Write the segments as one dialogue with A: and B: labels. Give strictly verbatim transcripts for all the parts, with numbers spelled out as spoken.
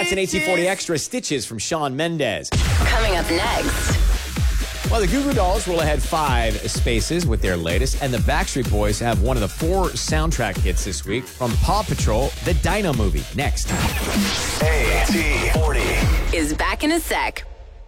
A: That's an eighteen forty Extra Stitches from Shawn Mendes.
B: Coming up next.
A: Well, the Goo Goo Dolls will ahead five spaces with their latest, and the Backstreet Boys have one of the four soundtrack hits this week from Paw Patrol, the Dino Movie. Next.
C: A T forty
B: is back in a sec.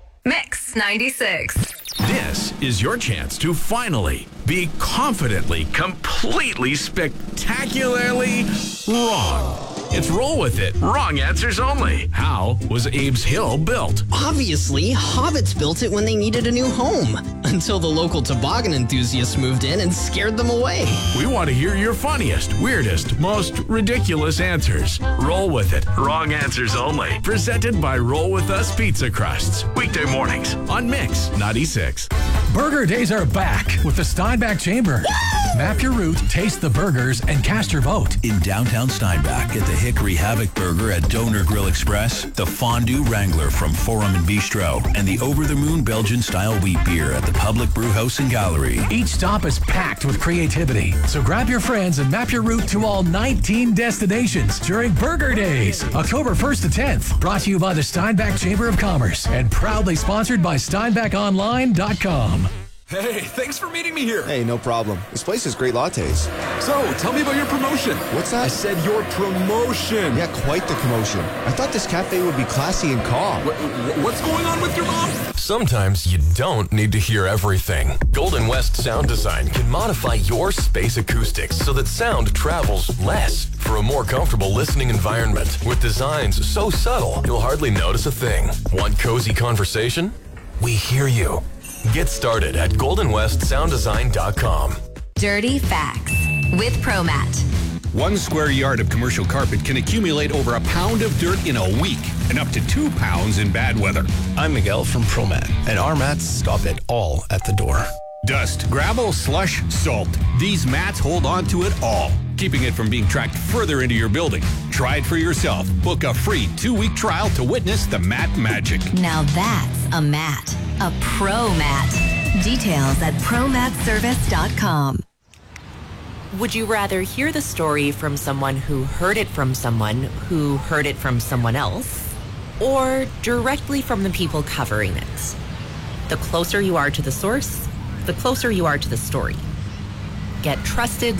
B: Mix ninety-six.
D: This is your chance to finally be confidently, completely, spectacularly wrong. It's Roll With It. Wrong answers only. How was Abe's Hill built?
E: Obviously, hobbits built it when they needed a new home. Until the local toboggan enthusiasts moved in and scared them away.
D: We want to hear your funniest, weirdest, most ridiculous answers. Roll With It. Wrong answers only. Presented by Roll With Us Pizza Crusts. Weekday mornings on Mix ninety-six.
F: Burger days are back with the Steinbach Chamber. Map your route, taste the burgers, and cast your vote.
G: In downtown Steinbach, get the Hickory Havoc Burger at Donor Grill Express, the Fondue Wrangler from Forum and Bistro, and the Over the Moon Belgian-style wheat beer at the Public Brew House and Gallery.
F: Each stop is packed with creativity, so grab your friends and map your route to all nineteen destinations during Burger Days, October first to tenth. Brought to you by the Steinbach Chamber of Commerce and proudly sponsored by Steinbach Online dot com.
H: Hey, thanks for meeting me here.
I: Hey, no problem. This place has great lattes.
H: So, tell me about your promotion.
I: What's that?
H: I said your promotion.
I: Yeah, quite the commotion. I thought this cafe would be classy and calm.
H: Wh- what's going on with your mom?
C: Sometimes you don't need to hear everything. Golden West Sound Design can modify your space acoustics so that sound travels less for a more comfortable listening environment. With designs so subtle, you'll hardly notice a thing. Want cozy conversation? We hear you. Get started at golden west sound design dot com.
B: Dirty Facts with ProMat.
J: One square yard of commercial carpet can accumulate over a pound of dirt in a week and up to two pounds in bad weather.
K: I'm Miguel from ProMat, and our mats stop it all at the door.
J: Dust, gravel, slush, salt. These mats hold on to it all, keeping it from being tracked further into your building. Try it for yourself. Book a free two-week trial to witness the mat magic.
B: Now that's a mat. A ProMat. Details at pro mat service dot com.
L: Would you rather hear the story from someone who heard it from someone who heard it from someone else, or directly from the people covering it? The closer you are to the source, the closer you are to the story. Get trusted